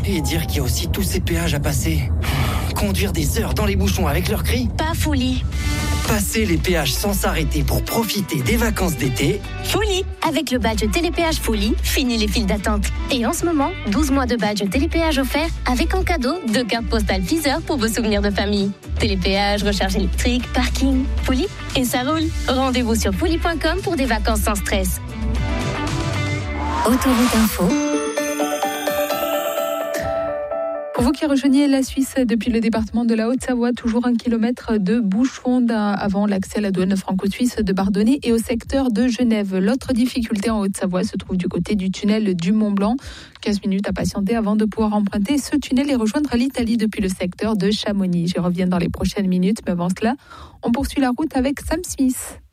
Et dire qu'il y a aussi tous ces péages à passer. Conduire des heures dans les bouchons avec leurs cris. Pas Fouli. Passer les péages sans s'arrêter pour profiter des vacances d'été. Fouli. Avec le badge Télépéage Fouli, fini les files d'attente. Et en ce moment, 12 mois de badge Télépéage offert avec en cadeau 2 cartes postales Deezer pour vos souvenirs de famille. Télépéage, recharge électrique, parking, Fouli et ça roule. Rendez-vous sur fouli.com pour des vacances sans stress. Autoroute Info. Pour vous qui rejoignez la Suisse depuis le département de la Haute-Savoie, toujours 1 kilomètre de bouchons avant l'accès à la douane franco-suisse de Bardonnay et au secteur de Genève. L'autre difficulté en Haute-Savoie se trouve du côté du tunnel du Mont-Blanc. 15 minutes à patienter avant de pouvoir emprunter ce tunnel et rejoindre l'Italie depuis le secteur de Chamonix. J'y reviens dans les prochaines minutes, mais avant cela, on poursuit la route avec Sam Smith.